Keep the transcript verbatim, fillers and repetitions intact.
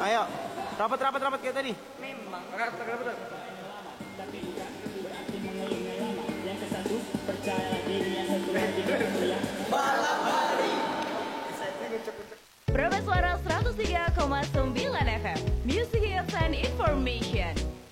Ayo, rapat rapat rapat kayak tadi. Memang. Rapat rapat. Tapi bukan berarti mengeluhnya lama. Yang ke satu percayalah diri, yang satu lagi berkuliah. Malam hari. Proba Suara seratus tiga koma sembilan F M, Music Hits and Information.